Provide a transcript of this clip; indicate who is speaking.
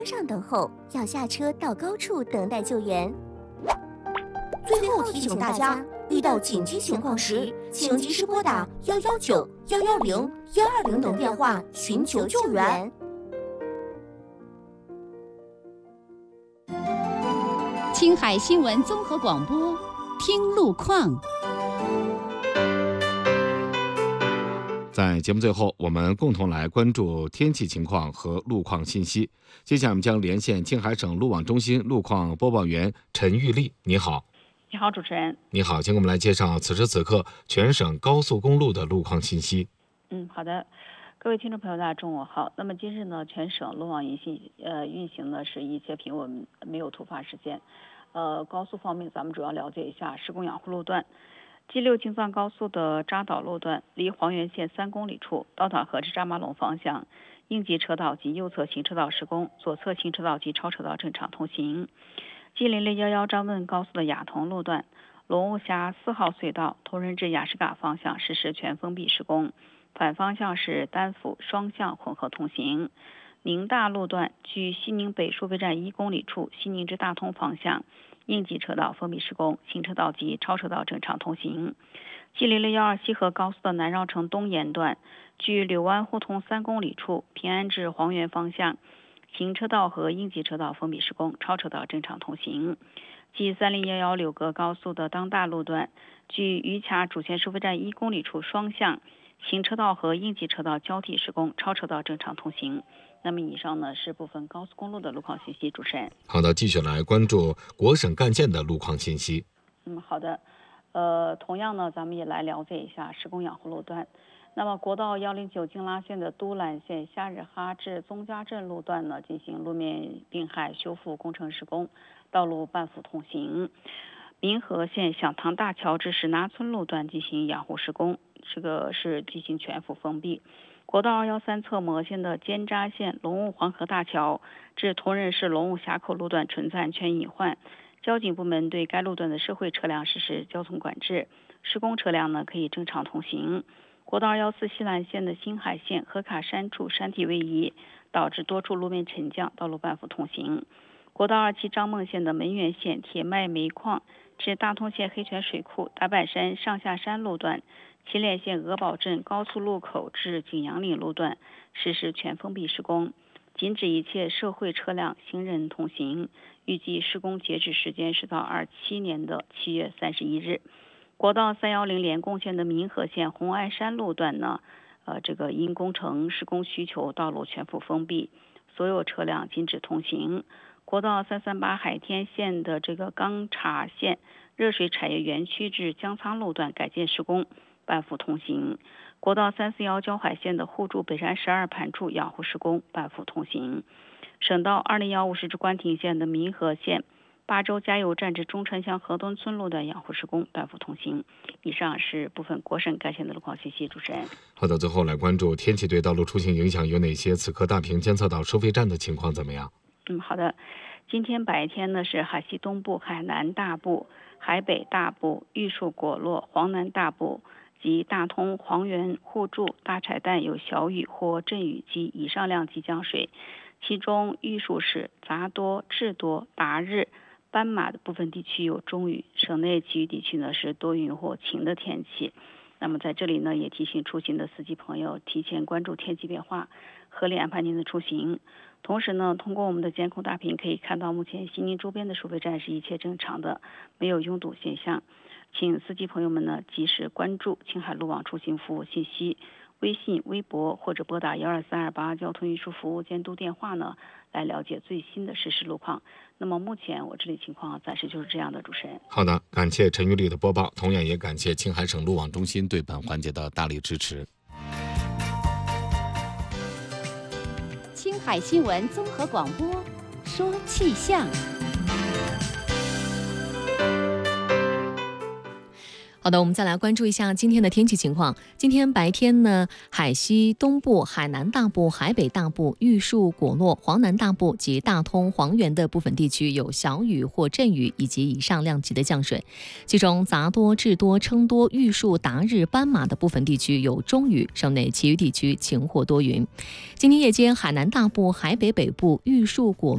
Speaker 1: 上等候，要下车到高处等待救援。最后提醒大家，遇到紧急情况时，请及时拨打119、110、120等电话寻求救援。
Speaker 2: 青海新闻综合广播，听路况。
Speaker 3: 在节目最后，我们共同来关注天气情况和路况信息。接下来我们将连线青海省路网中心路况播报员陈玉丽。你好。
Speaker 4: 你好，主持人。
Speaker 3: 你好，请给我们来介绍此时此刻全省高速公路的路况信息。
Speaker 4: 好的，各位听众朋友，大家中午好。那么今日呢，全省路网运行呢是一切平稳，没有突发事件。高速方面，咱们主要了解一下施工养护路段。G6京藏高速的扎导路段，离黄原县3公里处，道塔河至扎马陇方向，应急车道及右侧行车道施工，左侧行车道及超车道正常通行。G0011张问高速的雅同路段，龙雾峡4号隧道同仁至雅什嘎方向实施全封闭施工，反方向是单辅双向混合通行。宁大路段距西宁北收费站1公里处，西宁至大通方向，应急车道封闭施工，行车道及超车道正常通行。G0012西河高速的南绕城东沿段，距柳湾胡同3公里处，平安至黄原方向，行车道和应急车道封闭施工，超车道正常通行。G3011柳格高速的当大路段，距余卡主线收费站1公里处双向，行车道和应急车道交替施工，超车道正常通行。那么以上呢是部分高速公路的路况信息，主持人。
Speaker 3: 好的，继续来关注国省干线的路况信息。
Speaker 4: 好的，同样呢，咱们也来了解一下施工养护路段。那么国道109京拉线的都兰线夏日哈至宗家镇路段呢，进行路面滨海修复工程施工，道路半幅通行。民和线响堂大桥至石拿村路段进行养护施工，这个是进行全幅封闭。国道213侧磨线的尖扎线龙雾黄河大桥至同仁市龙雾峡口路段存在安全隐患，交警部门对该路段的社会车辆实施交通管制，施工车辆呢可以正常通行。国道214西兰线的新海线河卡山处山体位移，导致多处路面沉降，道路半幅通行。国道27张孟线的门源线铁脉煤矿至大通县黑泉水库大板山上下山路段，祁连县鹅堡镇高速路口至景阳岭路段实施全封闭施工，禁止一切社会车辆行人通行，预计施工截止时间是到27年的7月31日。国道310连贡线的民和线红安山路段呢，因工程施工需求，道路全幅封闭，所有车辆禁止通行。国道338海天线的钢察线热水产业园区至江仓路段改建施工，半幅通行。国道341交海线的互助北山12盘处养护施工，半幅通行。省道201五十至官亭线的民和线巴州加油站至中城乡河墩村路段养护施工，半幅通行。以上是部分国省干线的路况信息，主持人。
Speaker 3: 好的，最后来关注天气对道路出行影响有哪些？此刻大坪监测到收费站的情况怎么样？
Speaker 4: 好的，今天白天呢是海西东部、海南大部、海北大部、玉树果洛、黄南大部及大通、黄原、互助、大柴旦有小雨或阵雨及以上量级降水，其中玉树市、杂多、智多、达日、斑马的部分地区有中雨，省内其余地区呢是多云或晴的天气。那么在这里呢，也提醒出行的司机朋友提前关注天气变化，合理安排您的出行。同时呢，通过我们的监控大屏可以看到，目前西宁周边的收费站是一切正常的，没有拥堵现象。请司机朋友们呢及时关注青海路网出行服务信息，微信、微博或者拨打12328交通运输服务监督电话呢，来了解最新的实时路况。那么目前我这里情况暂时就是这样的，主持人。
Speaker 3: 好的，感谢陈玉丽的播报，同样也感谢青海省路网中心对本环节的大力支持。
Speaker 2: 青海新闻综合广播，说气象。
Speaker 5: 好的，我们再来关注一下今天的天气情况。今天白天呢，海西东部、海南大部、海北大部、玉树果洛、黄南大部及大通、黄原的部分地区有小雨或阵雨以及以上量级的降水，其中杂多、智多、称多、玉树、达日、斑马的部分地区有中雨，省内其余地区晴或多云。今天夜间，海南大部、海北北部、玉树果